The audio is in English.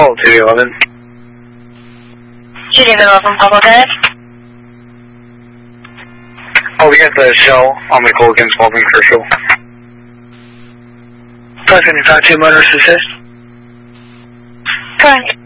call 211. 211, Papa, go ahead. Oh, we got the shell on the call against Walton Kershaw. 575 motorist assist. Correct.